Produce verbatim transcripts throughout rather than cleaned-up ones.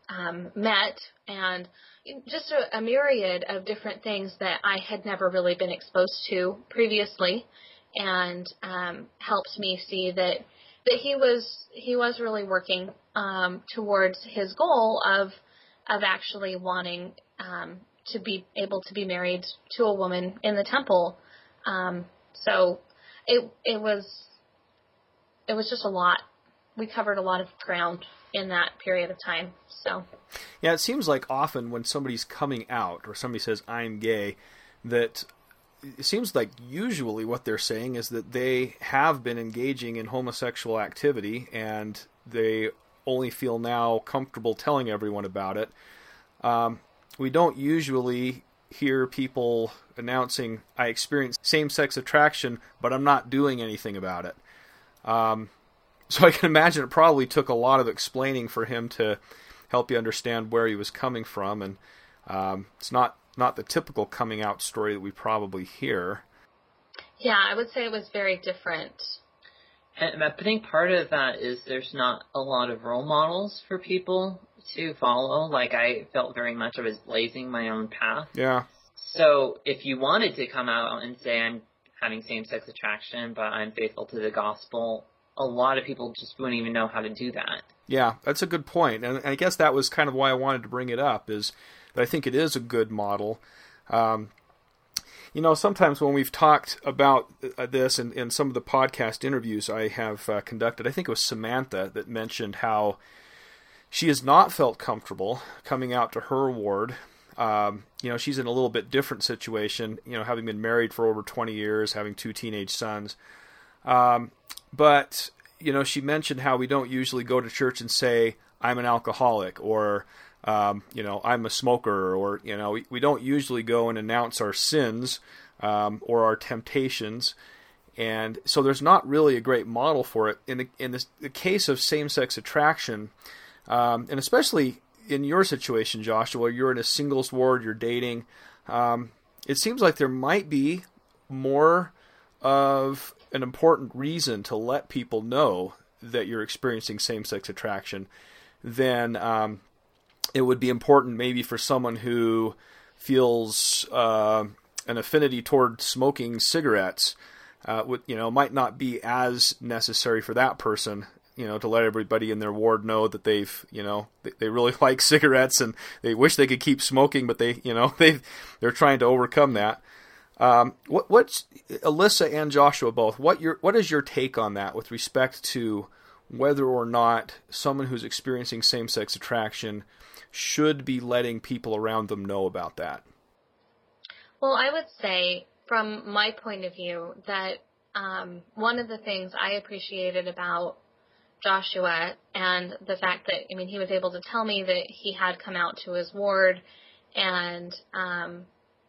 um, met, and just a, a myriad of different things that I had never really been exposed to previously, and um, helped me see that that he was he was really working um, towards his goal of of actually wanting um, to be able to be married to a woman in the temple. Um, so it it was it was just a lot. We covered a lot of ground in that period of time. So yeah, it seems like often when somebody's coming out or somebody says I'm gay, that it seems like usually what they're saying is that they have been engaging in homosexual activity and they only feel now comfortable telling everyone about it. Um, we don't usually hear people announcing, I experience same-sex attraction, but I'm not doing anything about it. Um, so I can imagine it probably took a lot of explaining for him to help you understand where he was coming from. And um, it's not, not the typical coming out story that we probably hear. Yeah, I would say it was very different. And I think part of that is there's not a lot of role models for people to follow. Like, I felt very much I was blazing my own path. Yeah. So if you wanted to come out and say I'm having same-sex attraction, but I'm faithful to the gospel, a lot of people just wouldn't even know how to do that. Yeah, that's a good point. And I guess that was kind of why I wanted to bring it up, is that I think it is a good model. Um, you know, sometimes when we've talked about this in, in some of the podcast interviews I have uh, conducted, I think it was Samantha that mentioned how she has not felt comfortable coming out to her ward. Um, you know, she's in a little bit different situation, you know, having been married for over twenty years, having two teenage sons. Um, but, you know, she mentioned how we don't usually go to church and say, I'm an alcoholic, or, um, you know, I'm a smoker, or, you know, we, we don't usually go and announce our sins um, or our temptations. And so there's not really a great model for it. In the, in this, the case of same-sex attraction, um, and especially in your situation, Joshua, you're in a singles ward, you're dating, um, it seems like there might be more of an important reason to let people know that you're experiencing same-sex attraction than um, it would be important maybe for someone who feels uh, an affinity toward smoking cigarettes. Uh, would, you know, might not be as necessary for that person, you know, to let everybody in their ward know that they've, you know, they, they really like cigarettes and they wish they could keep smoking, but they, you know, they they're trying to overcome that. Um, what, what's Alyssa and Joshua both? What your what is your take on that with respect to whether or not someone who's experiencing same-sex attraction should be letting people around them know about that? Well, I would say, from my point of view, that um, one of the things I appreciated about Joshua and the fact that, I mean, he was able to tell me that he had come out to his ward, and um,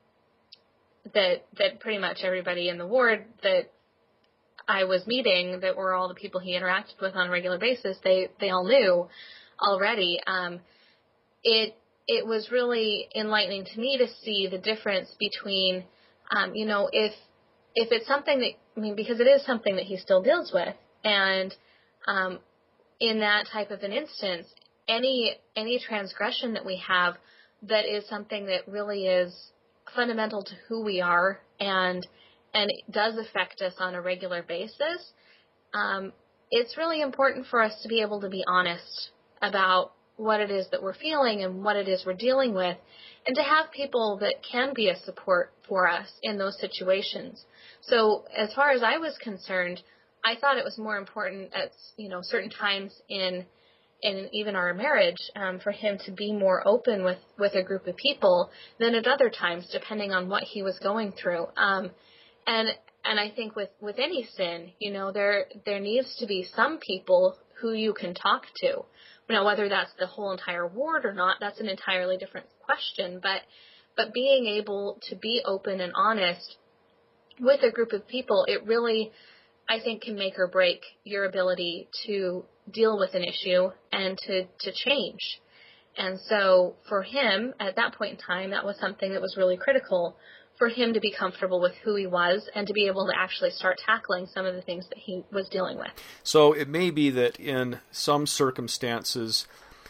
that that pretty much everybody in the ward that I was meeting, that were all the people he interacted with on a regular basis, they, they all knew already. Um, it it was really enlightening to me to see the difference between, um, you know, if if it's something that, I mean, because it is something that he still deals with, and um, in that type of an instance, any any transgression that we have that is something that really is fundamental to who we are and and it does affect us on a regular basis, um, it's really important for us to be able to be honest about what it is that we're feeling and what it is we're dealing with, and to have people that can be a support for us in those situations. So as far as I was concerned, I thought it was more important at, you know, certain times in in even our marriage, um, for him to be more open with, with a group of people than at other times, depending on what he was going through. Um, and and I think with, with any sin, you know, there there needs to be some people who you can talk to. Now, whether that's the whole entire ward or not, that's an entirely different question. But but being able to be open and honest with a group of people, it really, I think, can make or break your ability to deal with an issue and to, to change. And so for him, at that point in time, that was something that was really critical for him to be comfortable with who he was and to be able to actually start tackling some of the things that he was dealing with. So it may be that in some circumstances,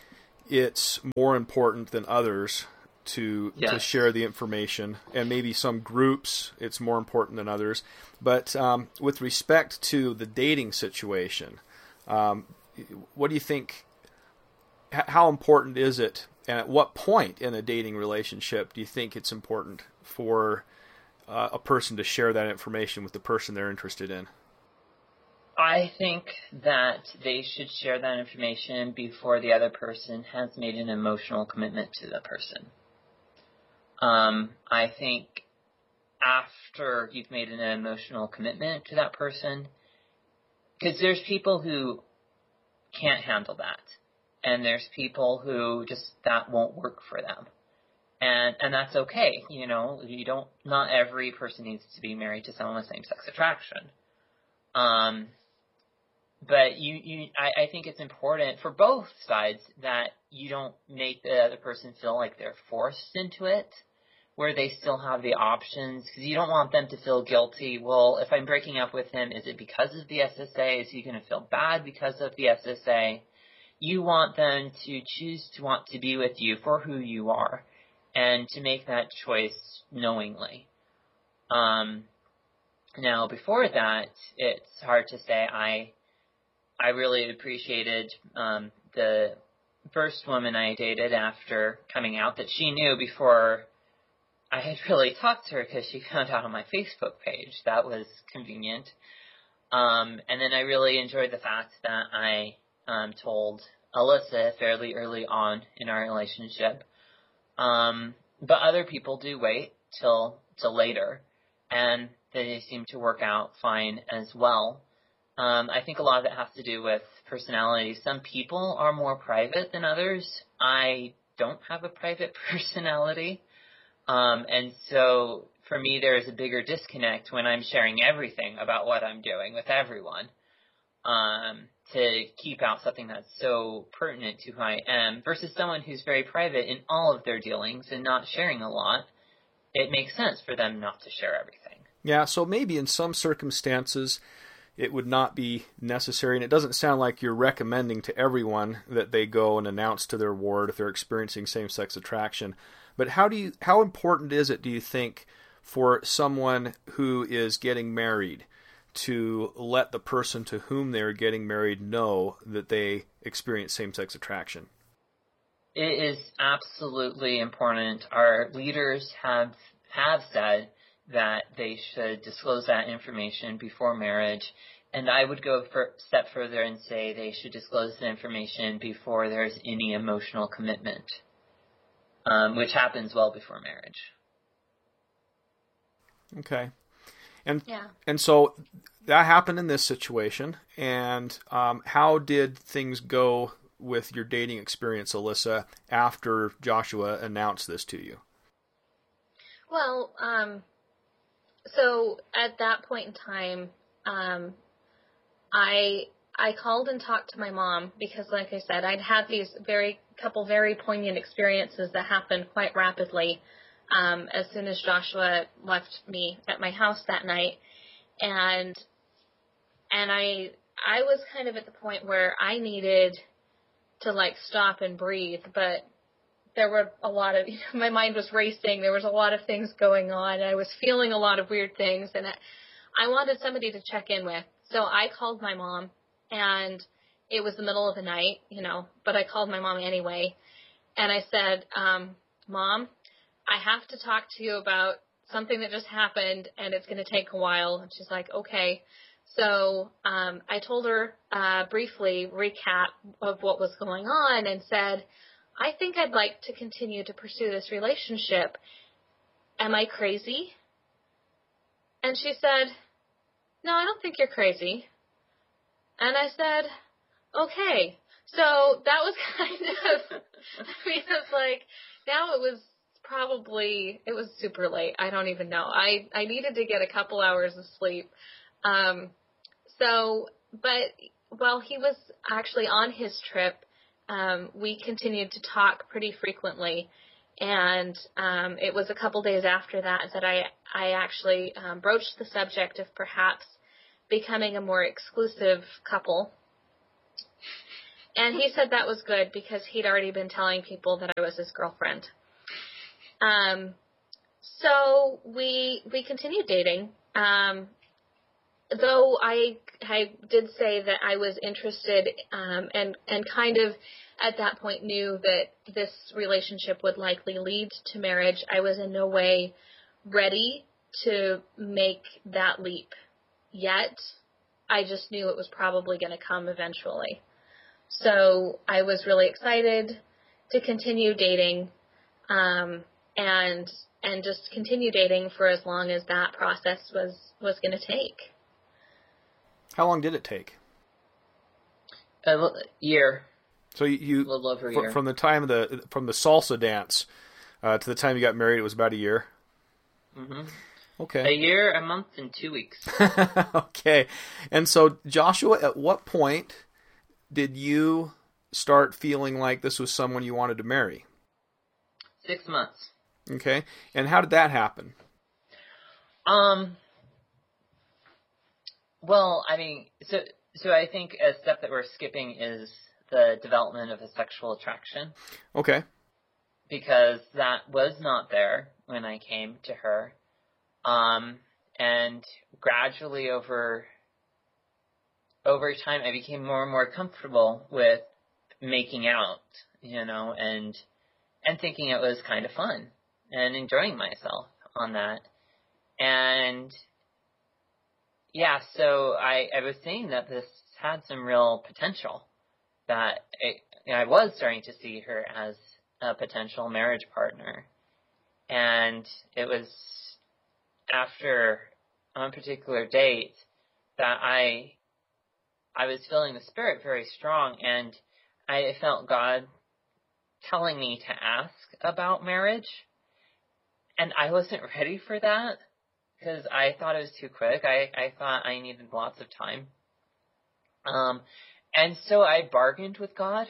it's more important than others to yes. to share the information, and maybe some groups it's more important than others. But um, with respect to the dating situation, um, what do you think? H- how important is it, and at what point in a dating relationship do you think it's important for uh, a person to share that information with the person they're interested in? I think that they should share that information before the other person has made an emotional commitment to the person. Um, I think after you've made an emotional commitment to that person, because there's people who can't handle that, and there's people who just, that won't work for them. And and that's okay, you know, you don't, not every person needs to be married to someone with same-sex attraction. Um, But you, you, I, I think it's important for both sides that you don't make the other person feel like they're forced into it, where they still have the options, because you don't want them to feel guilty. Well, if I'm breaking up with him, is it because of the S S A? Is he going to feel bad because of the S S A? You want them to choose to want to be with you for who you are, and to make that choice knowingly. Um, now, before that, it's hard to say. I... I really appreciated um, the first woman I dated after coming out, that she knew before I had really talked to her, because she found out on my Facebook page. That was convenient. Um, and then I really enjoyed the fact that I um, told Alyssa fairly early on in our relationship. Um, but other people do wait till till later, and they seem to work out fine as well. Um, I think a lot of it has to do with personality. Some people are more private than others. I don't have a private personality. Um, and so for me, there is a bigger disconnect when I'm sharing everything about what I'm doing with everyone, um, to keep out something that's so pertinent to who I am, versus someone who's very private in all of their dealings and not sharing a lot. It makes sense for them not to share everything. Yeah, so maybe in some circumstances it would not be necessary, and it doesn't sound like you're recommending to everyone that they go and announce to their ward if they're experiencing same-sex attraction. But how do you, how important is it, do you think, for someone who is getting married to let the person to whom they're getting married know that they experience same-sex attraction? It is absolutely important. Our leaders have have said that they should disclose that information before marriage. And I would go a step further and say they should disclose the information before there's any emotional commitment, um, which happens well before marriage. Okay. And yeah. and so that happened in this situation. And um, how did things go with your dating experience, Alyssa, after Joshua announced this to you? Well, um... So at that point in time, um, I I called and talked to my mom because, like I said, I'd had these very couple very poignant experiences that happened quite rapidly um, as soon as Joshua left me at my house that night, and and I I was kind of at the point where I needed to like stop and breathe, but there were a lot of, my mind was racing. There was a lot of things going on. I was feeling a lot of weird things, and I wanted somebody to check in with. So I called my mom, and it was the middle of the night, you know, but I called my mom anyway. And I said, um, Mom, I have to talk to you about something that just happened, and it's going to take a while. And she's like, okay. So um, I told her uh, briefly recap of what was going on and said, I think I'd like to continue to pursue this relationship. Am I crazy? And she said, no, I don't think you're crazy. And I said, okay. So that was kind of, I mean, it's like, now it was probably, it was super late. I don't even know. I, I needed to get a couple hours of sleep. Um, so, but while he was actually on his trip, Um, we continued to talk pretty frequently, and um, it was a couple days after that that I, I actually um, broached the subject of perhaps becoming a more exclusive couple. And he said that was good because he'd already been telling people that I was his girlfriend. Um, so we we continued dating. Um, though I I did say that I was interested um, and and kind of at that point knew that this relationship would likely lead to marriage, I was in no way ready to make that leap yet. I just knew it was probably going to come eventually. So I was really excited to continue dating, um, and and just continue dating for as long as that process was, was going to take. How long did it take? A year. So you, you a little over a fr- year. from the time of the from the salsa dance uh, to the time you got married, it was about a year. Mm-hmm. Okay. A year, a month, and two weeks. Okay. And so, Joshua, at what point did you start feeling like this was someone you wanted to marry? Six months. Okay. And how did that happen? Um. Well, I mean, so so I think a step that we're skipping is the development of a sexual attraction. Okay. Because that was not there when I came to her. Um, and gradually over, over time, I became more and more comfortable with making out, you know, and, and thinking it was kind of fun and enjoying myself on that. And yeah, so I, I was seeing that this had some real potential, that it, you know, I was starting to see her as a potential marriage partner. And it was after one particular date that I I was feeling the Spirit very strong, and I felt God telling me to ask about marriage, and I wasn't ready for that because I thought it was too quick. I, I thought I needed lots of time. Um, and so I bargained with God.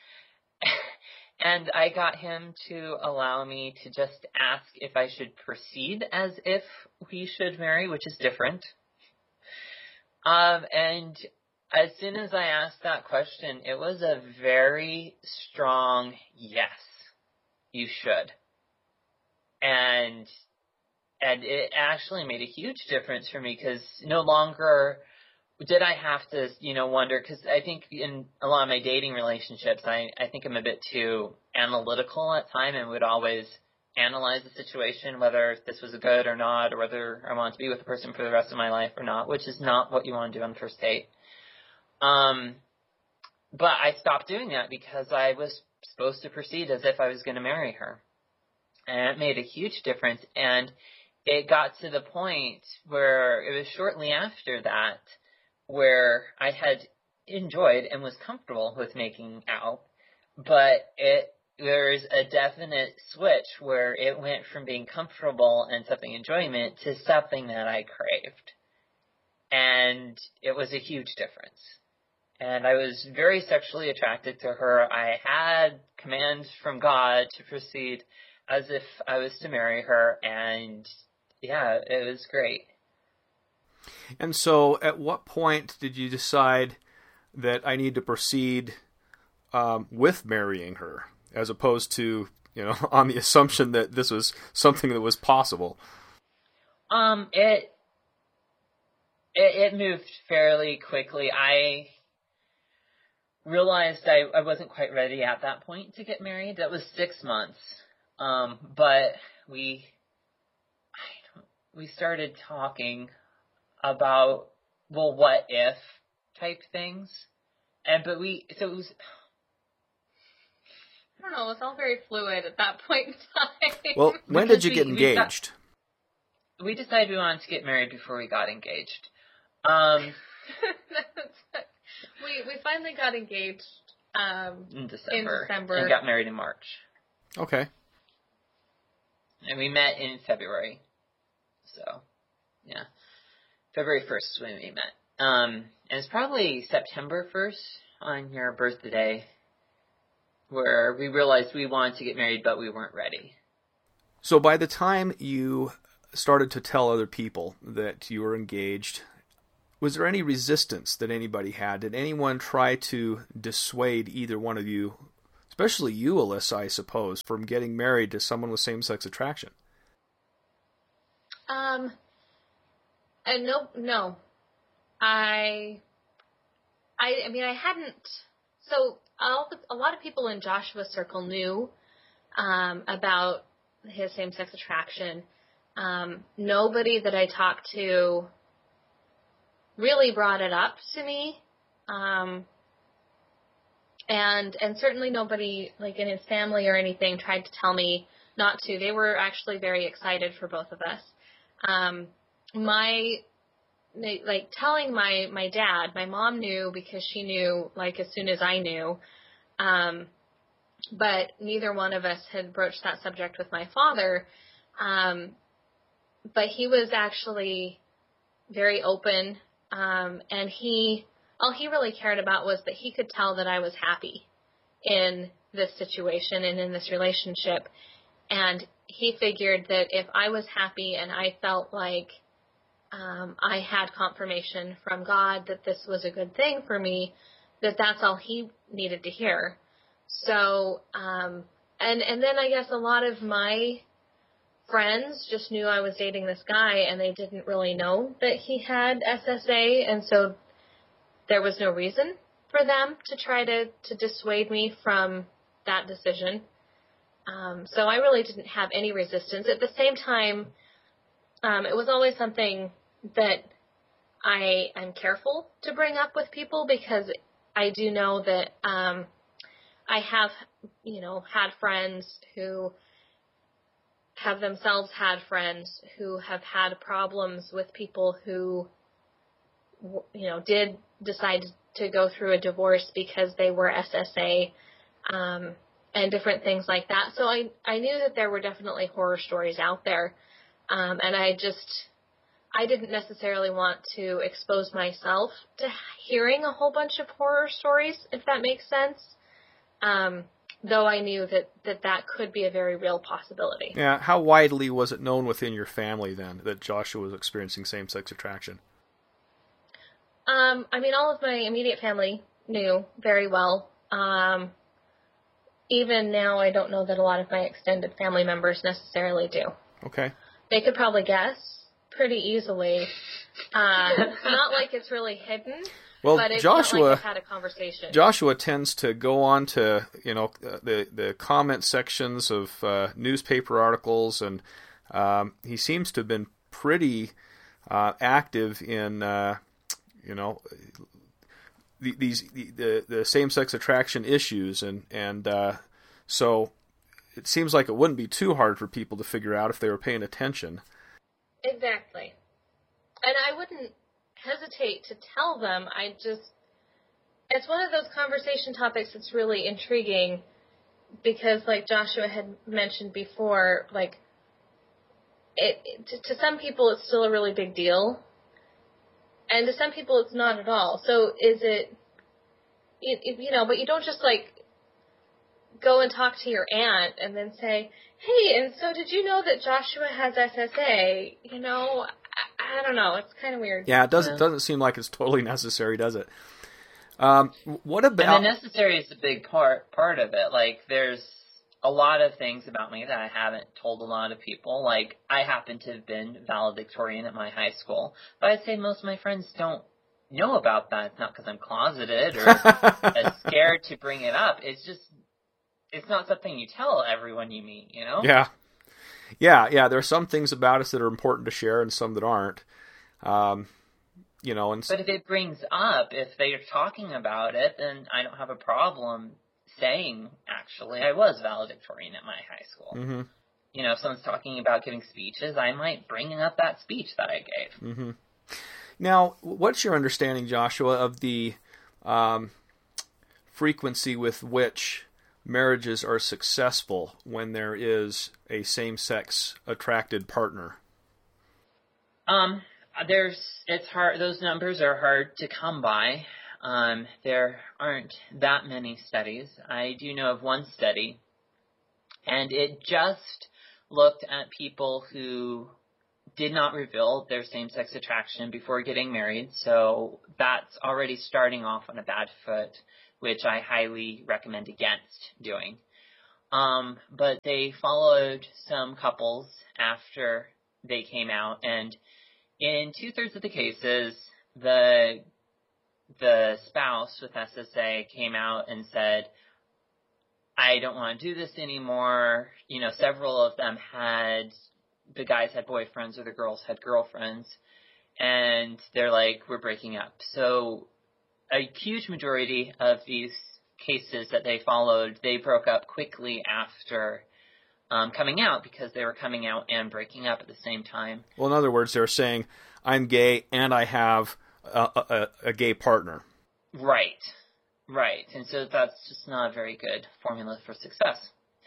And I got him to allow me to just ask if I should proceed as if we should marry, which is different. Um, and as soon as I asked that question, it was a very strong yes, you should. And and it actually made a huge difference for me because no longer did I have to, you know, wonder, because I think in a lot of my dating relationships, I, I think I'm a bit too analytical at times and would always analyze the situation, whether this was good or not, or whether I want to be with the person for the rest of my life or not, which is not what you want to do on the first date. Um, but I stopped doing that because I was supposed to proceed as if I was going to marry her. And it made a huge difference. And it got to the point where it was shortly after that where I had enjoyed and was comfortable with making out, but it there's a definite switch where it went from being comfortable and something enjoyment to something that I craved. And it was a huge difference. And I was very sexually attracted to her. I had commands from God to proceed as if I was to marry her, and yeah, it was great. And so at what point did you decide that I need to proceed um, with marrying her, as opposed to, you know, on the assumption that this was something that was possible? Um, it, it, it moved fairly quickly. I realized I, I wasn't quite ready at that point to get married. That was six months. Um, but we, I don't, we started talking about, well, what if type things. And, but we, so it was, I don't know, it was all very fluid at that point in time. Well, when Because did you get we- we got- engaged? We decided we wanted to get married before we got engaged. Um, we we finally got engaged um, in December. in December. And got married in March. Okay. And we met in February. So, yeah. February first is when we met. Um, and it's probably September first on your birthday where we realized we wanted to get married, but we weren't ready. So by the time you started to tell other people that you were engaged, was there any resistance that anybody had? Did anyone try to dissuade either one of you, especially you, Alyssa, I suppose, from getting married to someone with same-sex attraction? Um, uh, no, no. I, I, I mean, I hadn't, so all the, a lot of people in Joshua's circle knew, um, about his same-sex attraction. Um, nobody that I talked to really brought it up to me. Um, and, and certainly nobody, like, in his family or anything tried to tell me not to. They were actually very excited for both of us. Um, my, like, telling my, my dad, my mom knew because she knew, like, as soon as I knew, um, but neither one of us had broached that subject with my father, um, but he was actually very open, um, and he, all he really cared about was that he could tell that I was happy in this situation and in this relationship, and he figured that if I was happy and I felt like um, I had confirmation from God that this was a good thing for me, that that's all he needed to hear. So, um, and and then I guess a lot of my friends just knew I was dating this guy, and they didn't really know that he had S S A, and so there was no reason for them to try to, to dissuade me from that decision. Um, so I really didn't have any resistance. At the same time, um, it was always something that I am careful to bring up with people because I do know that um, I have, you know, had friends who have themselves had friends who have had problems with people who, you know, did decide to go through a divorce because they were S S A, um, and different things like that. So I, I knew that there were definitely horror stories out there. Um, and I just, I didn't necessarily want to expose myself to hearing a whole bunch of horror stories, if that makes sense. Um, though I knew that, that that could be a very real possibility. Yeah. How widely was it known within your family then that Joshua was experiencing same-sex attraction? Um, I mean, all of my immediate family knew very well. Um, even now, I don't know that a lot of my extended family members necessarily do. Okay. They could probably guess pretty easily. Uh, not like it's really hidden. Well, but it's Joshua, not like I've had a conversation. Joshua tends to go on to, you know, the the comment sections of uh, newspaper articles, and um, he seems to have been pretty uh, active in, uh, you know, the, these the, the, the same-sex attraction issues, and and uh, so it seems like it wouldn't be too hard for people to figure out if they were paying attention. Exactly, and I wouldn't hesitate to tell them. I just, it's one of those conversation topics that's really intriguing because, like Joshua had mentioned before, like it, it to, to some people it's still a really big deal, and to some people it's not at all. So is it, it, it you know, but you don't just like go and talk to your aunt and then say, hey, and so did you know that Joshua has S S A? You know, I, I don't know. It's kind of weird. Yeah, it doesn't Yeah. doesn't seem like it's totally necessary, does it? Um, what about? And the necessary is a big part part of it. Like, there's a lot of things about me that I haven't told a lot of people. Like, I happen to have been valedictorian at my high school, but I'd say most of my friends don't know about that. It's not because I'm closeted or uh, scared to bring it up. It's just, it's not something you tell everyone you meet, you know? Yeah. Yeah, yeah. There are some things about us that are important to share and some that aren't. Um, you know, and But if it brings up, if they're talking about it, then I don't have a problem saying, actually, I was valedictorian at my high school. Mm-hmm. You know, if someone's talking about giving speeches, I might bring up that speech that I gave. Mm-hmm. Now, what's your understanding, Joshua, of the um, frequency with which marriages are successful when there is a same-sex attracted partner? Um, there's, it's hard, those numbers are hard to come by. Um, there aren't that many studies. I do know of one study, and it just looked at people who did not reveal their same-sex attraction before getting married, so that's already starting off on a bad foot, which I highly recommend against doing. Um, but they followed some couples after they came out, and in two-thirds of the cases, the the spouse with S S A came out and said, I don't want to do this anymore. You know, several of them had, the guys had boyfriends or the girls had girlfriends, and they're like, we're breaking up. So a huge majority of these cases that they followed, they broke up quickly after um, coming out, because they were coming out and breaking up at the same time. Well, in other words, they're saying, I'm gay and I have a, a, a gay partner. Right, right. And so that's just not a very good formula for success.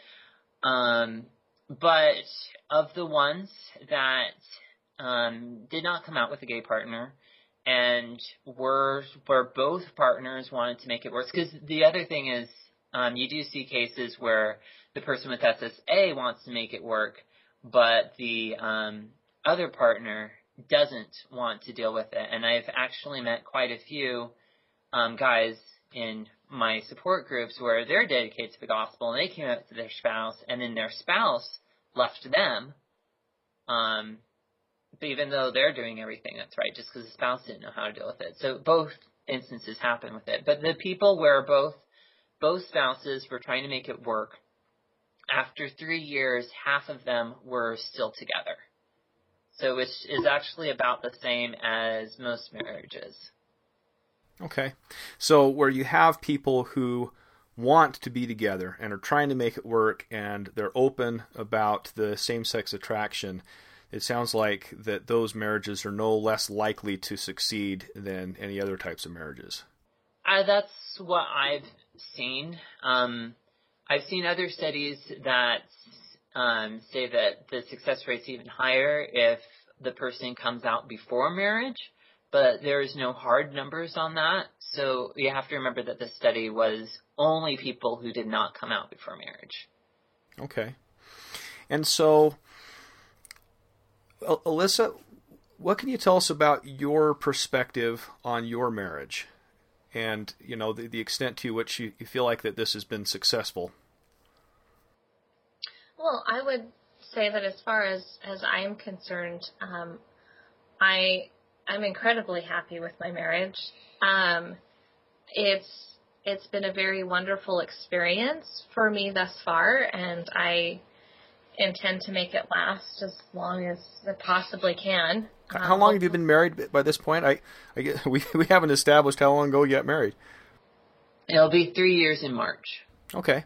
Um, but of the ones that um, did not come out with a gay partner, and were where both partners wanted to make it worse. Because the other thing is, um, you do see cases where the person with S S A wants to make it work, but the um, other partner doesn't want to deal with it. And I've actually met quite a few um, guys in my support groups where they're dedicated to the gospel, and they came out to their spouse, and then their spouse left them. Um, But even though they're doing everything that's right, just because the spouse didn't know how to deal with it. So both instances happen with it. But the people where both both spouses were trying to make it work, after three years, half of them were still together. So which is actually about the same as most marriages. Okay. So where you have people who want to be together and are trying to make it work, and they're open about the same-sex attraction, it sounds like that those marriages are no less likely to succeed than any other types of marriages. Uh, that's what I've seen. Um, I've seen other studies that um, say that the success rate's even higher if the person comes out before marriage, but there is no hard numbers on that. So you have to remember that this study was only people who did not come out before marriage. Okay. And so, Alyssa, what can you tell us about your perspective on your marriage, and you know the, the extent to which you, you feel like that this has been successful? Well, I would say that as far as, as I am concerned, um, I I'm incredibly happy with my marriage. Um, it's it's been a very wonderful experience for me thus far, and I intend to make it last as long as it possibly can. Um, how long have you been married by this point? I, I guess we we haven't established how long ago you got married. It'll be three years in March. Okay.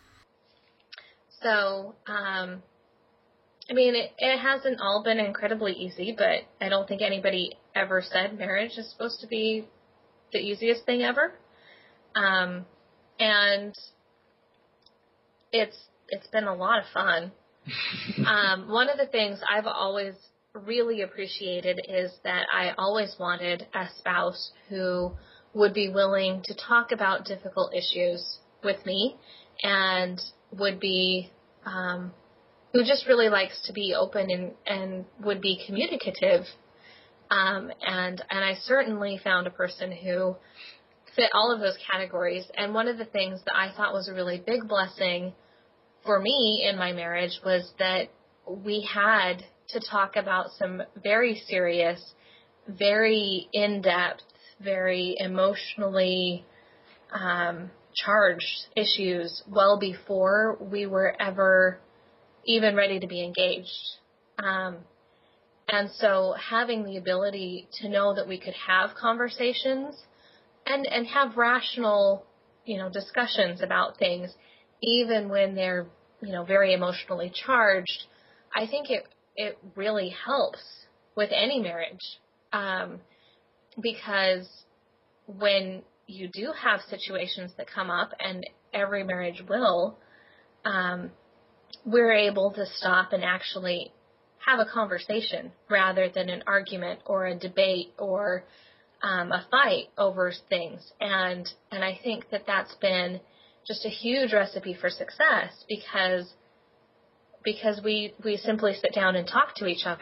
So, um, I mean, it, it hasn't all been incredibly easy, but I don't think anybody ever said marriage is supposed to be the easiest thing ever. Um, and it's it's been a lot of fun. um, one of the things I've always really appreciated is that I always wanted a spouse who would be willing to talk about difficult issues with me, and would be, um, who just really likes to be open and, and would be communicative. Um, and, and I certainly found a person who fit all of those categories. And one of the things that I thought was a really big blessing for me in my marriage was that we had to talk about some very serious, very in-depth, very emotionally um, charged issues well before we were ever even ready to be engaged. Um, and so having the ability to know that we could have conversations and, and have rational, you know, discussions about things, even when they're, you know, very emotionally charged, I think it, it really helps with any marriage. Um, because when you do have situations that come up, and every marriage will, um, we're able to stop and actually have a conversation rather than an argument or a debate or um, a fight over things. And and I think that that's been just a huge recipe for success, because because we, we simply sit down and talk to each other.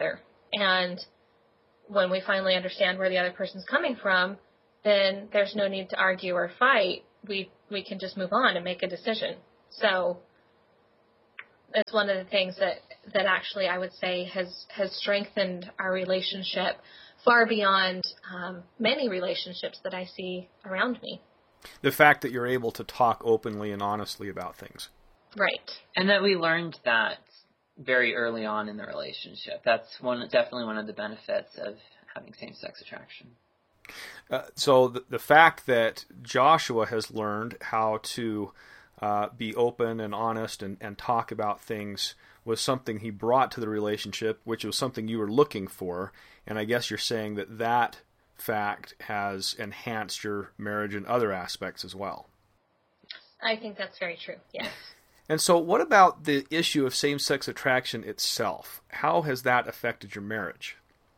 And when we finally understand where the other person's coming from, then there's no need to argue or fight. We we can just move on and make a decision. So it's one of the things that, that actually I would say has, has strengthened our relationship far beyond um, many relationships that I see around me. The fact that you're able to talk openly and honestly about things. Right. And that we learned that very early on in the relationship. That's one definitely one of the benefits of having same-sex attraction. Uh, so the, the fact that Joshua has learned how to uh, be open and honest and, and talk about things was something he brought to the relationship, which was something you were looking for. And I guess you're saying that that fact has enhanced your marriage in other aspects as well. I think that's very true, yes. And so what about the issue of same-sex attraction itself? How has that affected your marriage?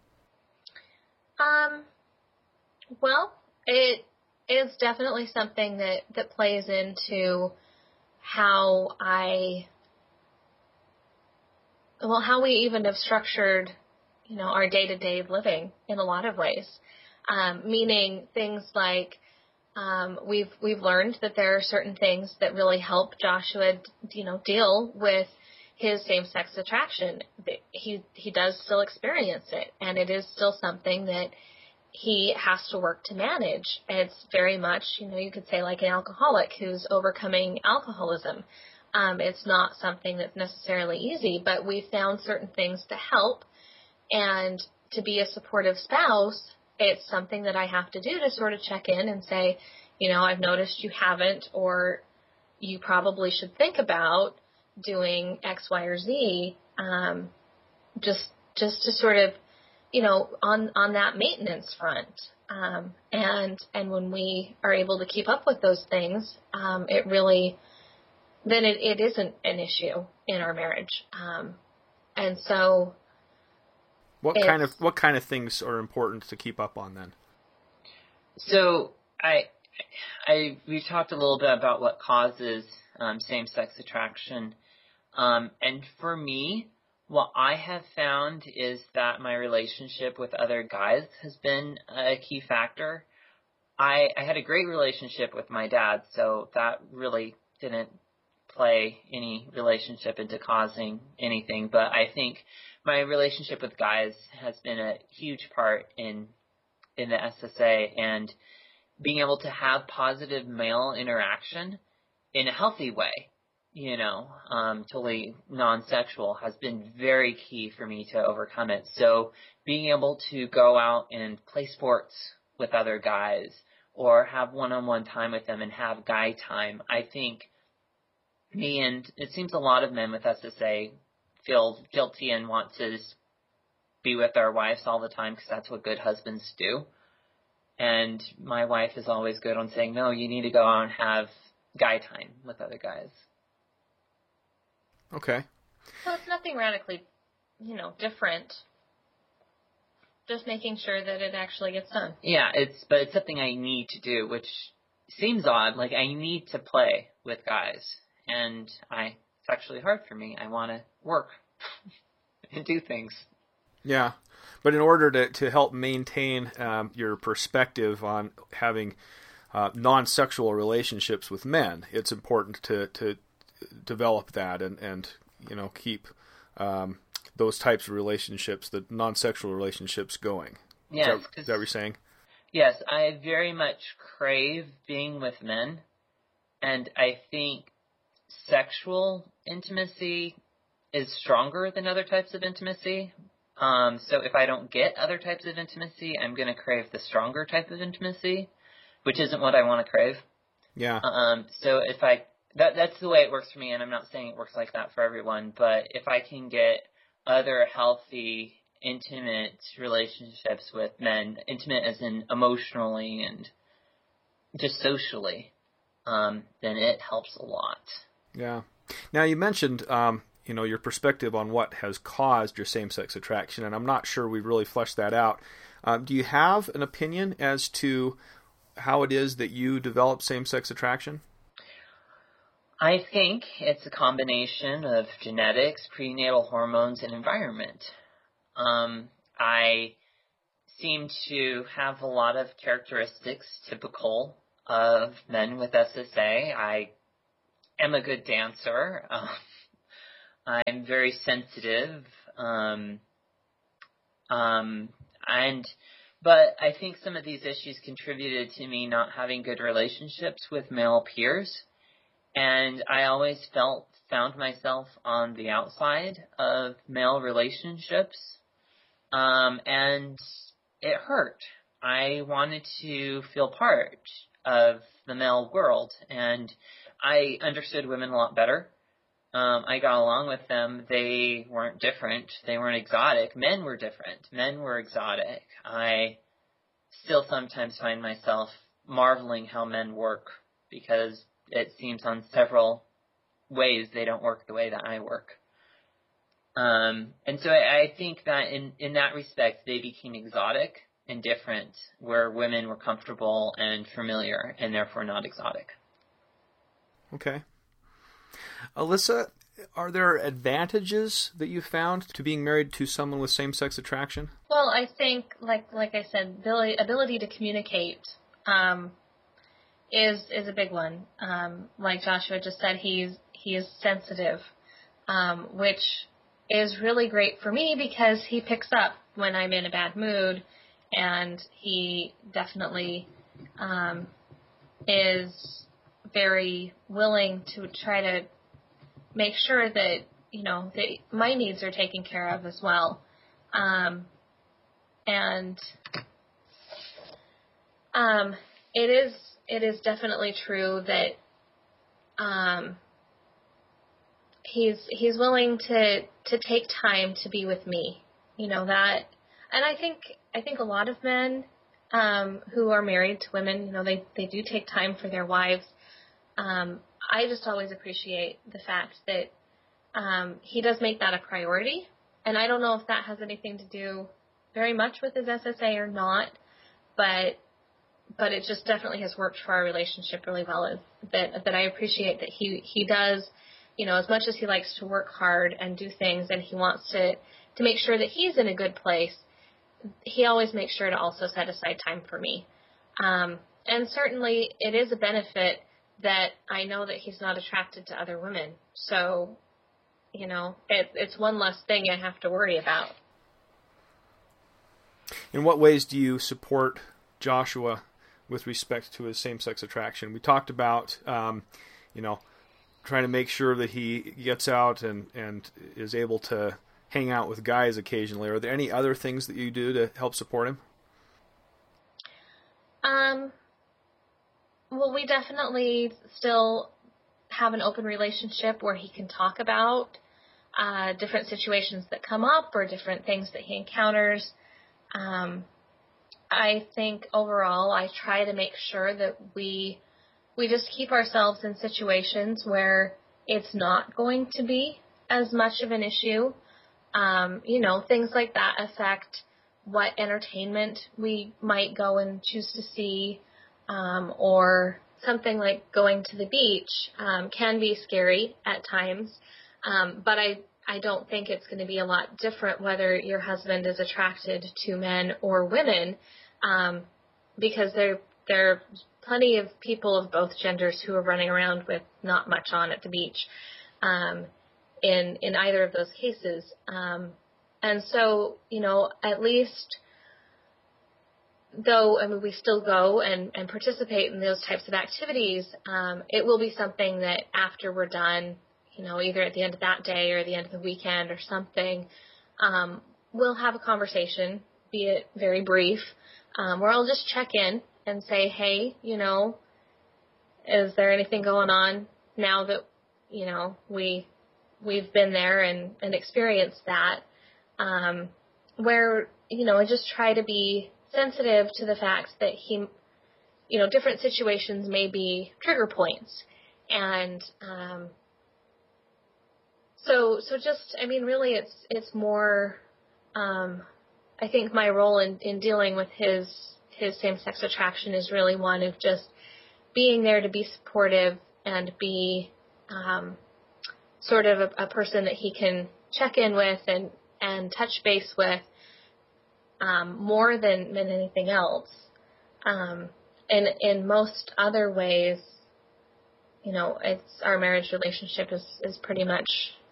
Um... Well, it is definitely something that, that plays into how I, well, how we even have structured, you know, our day-to-day living in a lot of ways. Um, meaning things like um, we've we've learned that there are certain things that really help Joshua, you know, deal with his same-sex attraction. He he does still experience it, and it is still something that he has to work to manage. It's very much, you know, you could say like an alcoholic who's overcoming alcoholism. Um, it's not something that's necessarily easy, but we found certain things to help. And to be a supportive spouse, it's something that I have to do to sort of check in and say, you know, I've noticed you haven't, or you probably should think about doing X, Y, or Z, um, just just to sort of, you know, on, on that maintenance front. Um, and, and when we are able to keep up with those things, um, it really, then it, it isn't an issue in our marriage. Um, and so. What kind of, what kind of things are important to keep up on then? So I, I, we've talked a little bit about what causes, um, same-sex attraction. Um, and for me, what I have found is that my relationship with other guys has been a key factor. I, I had a great relationship with my dad, so that really didn't play any relationship into causing anything. But I think my relationship with guys has been a huge part in in the S S A, and being able to have positive male interaction in a healthy way, you know, um, totally non-sexual, has been very key for me to overcome it. So being able to go out and play sports with other guys or have one-on-one time with them and have guy time, I think me and it seems a lot of men with S S A feel guilty and want to be with our wives all the time because that's what good husbands do. And my wife is always good on saying, no, you need to go out and have guy time with other guys. Okay. So it's nothing radically, you know, different. Just making sure that it actually gets done. Yeah, it's but it's something I need to do, which seems odd. Like, I need to play with guys, and I it's actually hard for me. I want to work and do things. Yeah, but in order to, to help maintain um, your perspective on having uh, non-sexual relationships with men, it's important to, to develop that and, and you know keep um, those types of relationships, the non-sexual relationships, going. Yes, is that, is that what you're saying? Yes, I very much crave being with men, and I think sexual intimacy is stronger than other types of intimacy. Um, so if I don't get other types of intimacy, I'm going to crave the stronger type of intimacy, which isn't what I want to crave. Yeah. Um, so if I, that, that's the way it works for me, and I'm not saying it works like that for everyone, but if I can get other healthy, intimate relationships with men, intimate as in emotionally and just socially, um, then it helps a lot. Yeah. Now, you mentioned, um, you know, your perspective on what has caused your same-sex attraction, and I'm not sure we really fleshed that out. Um, do you have an opinion as to how it is that you develop same-sex attraction? I think it's a combination of genetics, prenatal hormones, and environment. Um, I seem to have a lot of characteristics typical of men with S S A. I am a good dancer. Um, I'm very sensitive. Um, um, and, but I think some of these issues contributed to me not having good relationships with male peers. And I always felt, found myself on the outside of male relationships. Um, and it hurt. I wanted to feel part of the male world, and I understood women a lot better. Um, I got along with them. They weren't different. They weren't exotic. Men were different. Men were exotic. I still sometimes find myself marveling how men work, because it seems on several ways they don't work the way that I work. Um, and so I, I think that in, in that respect, they became exotic and different, where women were comfortable and familiar and therefore not exotic. Okay. Alyssa, are there advantages that you found to being married to someone with same-sex attraction? Well, I think, like like I said, ability, ability to communicate um, is is a big one. Um, like Joshua just said, he's he is sensitive, um, which is really great for me because he picks up when I'm in a bad mood, and he definitely um, is very willing to try to make sure that, you know, that my needs are taken care of as well. Um, and um, it is it is definitely true that um, he's he's willing to to take time to be with me. You know that, and I think I think a lot of men um, who are married to women, you know, they they do take time for their wives. Um, I just always appreciate the fact that um, he does make that a priority, and I don't know if that has anything to do very much with his S S A or not, but but it just definitely has worked for our relationship really well. That that I appreciate that he he does, you know, as much as he likes to work hard and do things, and he wants to to make sure that he's in a good place, he always makes sure to also set aside time for me. Um, and certainly it is a benefit that I know that he's not attracted to other women. So, you know, it, it's one less thing I have to worry about. In what ways do you support Joshua with respect to his same-sex attraction? We talked about, um, you know, trying to make sure that he gets out and, and is able to hang out with guys occasionally. Are there any other things that you do to help support him? Um... Well, we definitely still have an open relationship where he can talk about uh, different situations that come up or different things that he encounters. Um, I think overall I try to make sure that we we just keep ourselves in situations where it's not going to be as much of an issue. Um, you know, things like that affect what entertainment we might go and choose to see. Um, or something like going to the beach um, can be scary at times, um, but I, I don't think it's going to be a lot different whether your husband is attracted to men or women, um, because there there are plenty of people of both genders who are running around with not much on at the beach um, in in either of those cases. Um, and so, you know, at least... Though, I mean, we still go and, and participate in those types of activities, um, it will be something that after we're done, you know, either at the end of that day or the end of the weekend or something, um, we'll have a conversation, be it very brief, um, where I'll just check in and say, hey, you know, is there anything going on now that, you know, we, we've been there and, and experienced that, um, where, you know, I just try to be sensitive to the fact that he, you know, different situations may be trigger points. And um, so so just, I mean, really it's it's more, um, I think my role in, in dealing with his, his same-sex attraction is really one of just being there to be supportive and be um, sort of a, a person that he can check in with and, and touch base with, um, more than, than anything else. Um, and in most other ways, you know, it's our marriage relationship is, is pretty much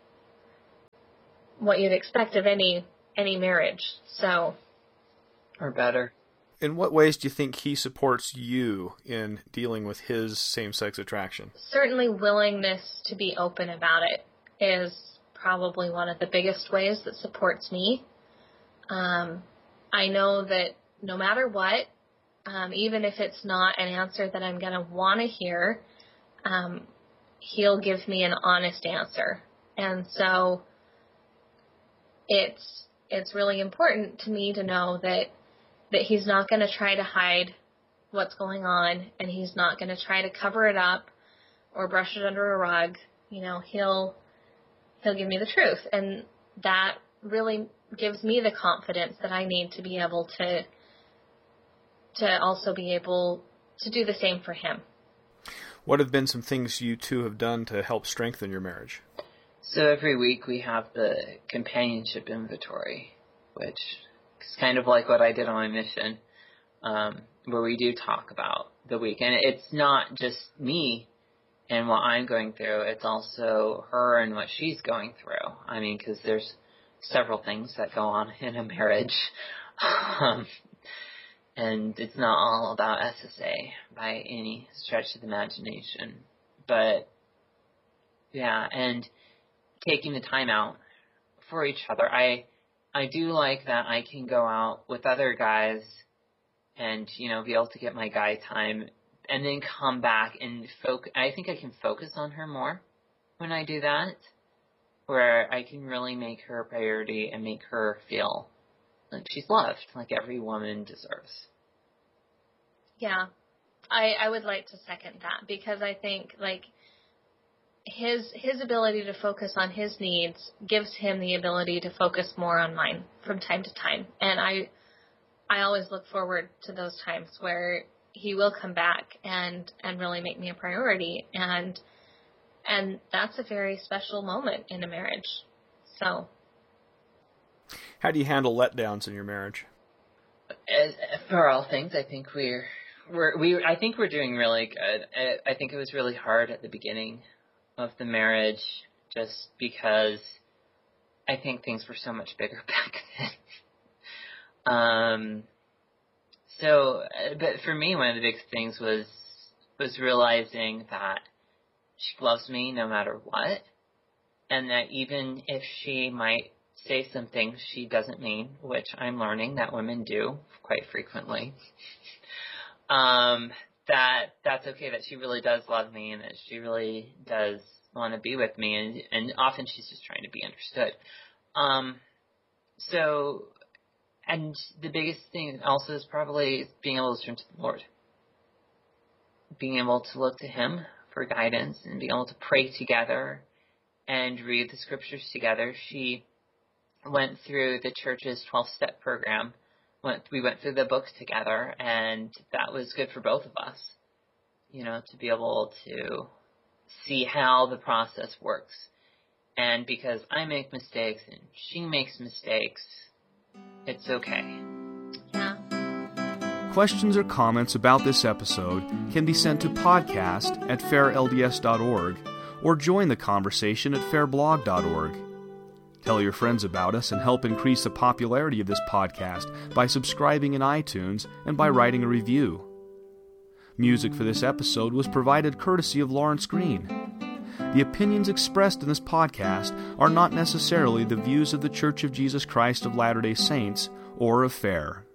what you'd expect of any any marriage. So, or better. In what ways do you think he supports you in dealing with his same-sex attraction? Certainly willingness to be open about it is probably one of the biggest ways that supports me. Um, I know that no matter what, um, even if it's not an answer that I'm going to want to hear, um, he'll give me an honest answer. And so it's it's really important to me to know that that he's not going to try to hide what's going on, and he's not going to try to cover it up or brush it under a rug. You know, he'll he'll give me the truth, and that really gives me the confidence that I need to be able to to also be able to do the same for him. What have been some things you two have done to help strengthen your marriage? So every week we have the companionship inventory, which is kind of like what I did on my mission, um, where we do talk about the week. And it's not just me and what I'm going through. It's also her and what she's going through. I mean, because there's several things that go on in a marriage. um, and it's not all about S S A by any stretch of the imagination. But, yeah, and taking the time out for each other. I I do like that I can go out with other guys and, you know, be able to get my guy time and then come back and focus. I think I can focus on her more when I do that, where I can really make her a priority and make her feel like she's loved, like every woman deserves. Yeah, I, I would like to second that, because I think, like, his his ability to focus on his needs gives him the ability to focus more on mine from time to time. And I I always look forward to those times where he will come back and, and really make me a priority. And and that's a very special moment in a marriage. So, how do you handle letdowns in your marriage? As, for all things, I think we're we're we I think we're doing really good. I, I think it was really hard at the beginning of the marriage, just because I think things were so much bigger back then. um, so, but for me, one of the big things was was realizing that she loves me no matter what, and that even if she might say some things she doesn't mean, which I'm learning that women do quite frequently, um, that that's okay, that she really does love me and that she really does want to be with me, and, and often she's just trying to be understood. Um, so, and the biggest thing also is probably being able to turn to the Lord. Being able to look to Him for guidance and being able to pray together and read the scriptures together. She went through the church's twelve-step program. Went, we went through the books together, and that was good for both of us, you know, to be able to see how the process works. And because I make mistakes and she makes mistakes, it's okay. yeah. Questions or comments about this episode can be sent to podcast at fair L D S dot org or join the conversation at fair blog dot org. Tell your friends about us and help increase the popularity of this podcast by subscribing in iTunes and by writing a review. Music for this episode was provided courtesy of Lawrence Green. The opinions expressed in this podcast are not necessarily the views of the Church of Jesus Christ of Latter-day Saints or of FAIR.